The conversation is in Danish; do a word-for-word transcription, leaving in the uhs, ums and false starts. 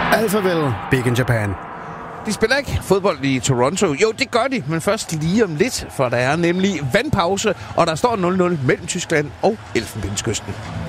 Alphaville, Big in Japan. De spiller ikke fodbold i Toronto. Jo, det gør de, men først lige om lidt, for der er nemlig vandpause, og der står nul nul mellem Tyskland og Elfenbenskysten.